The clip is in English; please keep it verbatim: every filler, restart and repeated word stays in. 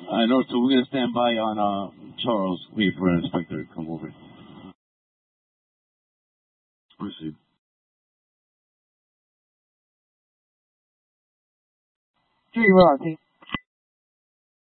I know, so we're going to stand by on uh, Charles, wait for an inspector to come over. Proceed. 注意，威尔汀。